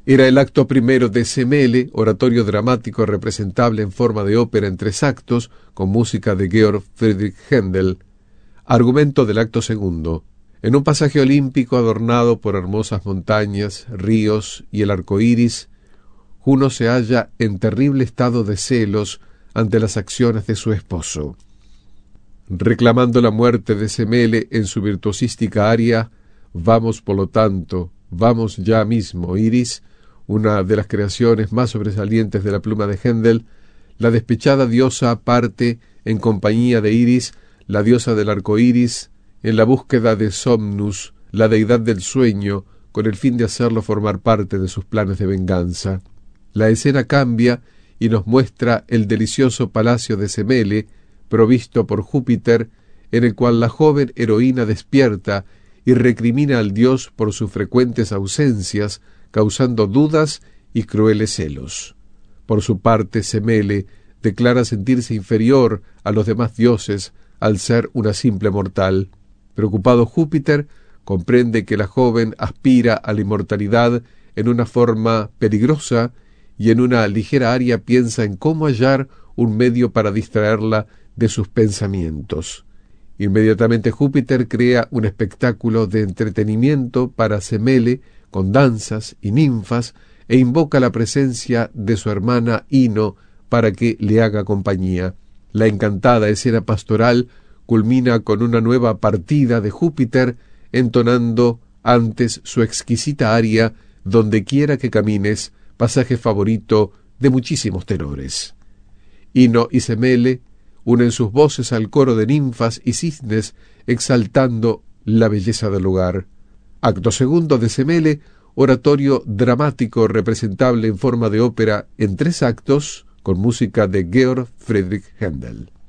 Era el acto primero de Semele, oratorio dramático representable en forma de ópera en 3 actos, con música de Georg Friedrich Händel. Argumento del acto segundo. En un pasaje olímpico adornado por hermosas montañas, ríos y el arco iris, Juno se halla en terrible estado de celos ante las acciones de su esposo. Reclamando la muerte de Semele en su virtuosística aria, Vamos por lo tanto, vamos ya mismo, Iris, una de las creaciones más sobresalientes de la pluma de Händel, la despechada diosa parte en compañía de Iris, la diosa del arco iris, en la búsqueda de Somnus, la deidad del sueño, con el fin de hacerlo formar parte de sus planes de venganza. La escena cambia y nos muestra el delicioso palacio de Semele, provisto por Júpiter, en el cual la joven heroína despierta y recrimina al dios por sus frecuentes ausencias, causando dudas y crueles celos. Por su parte, Semele declara sentirse inferior a los demás dioses al ser una simple mortal. Preocupado Júpiter, comprende que la joven aspira a la inmortalidad en una forma peligrosa y en una ligera aria piensa en cómo hallar un medio para distraerla de sus pensamientos. Inmediatamente Júpiter crea un espectáculo de entretenimiento para Semele con danzas y ninfas e invoca la presencia de su hermana Ino para que le haga compañía. La encantada escena pastoral culmina con una nueva partida de Júpiter entonando antes su exquisita aria Donde quiera que camines, pasaje favorito de muchísimos tenores. Ino y Semele unen sus voces al coro de ninfas y cisnes, exaltando la belleza del lugar. Acto segundo de Semele, oratorio dramático representable en forma de ópera en 3 actos, con música de Georg Friedrich Händel.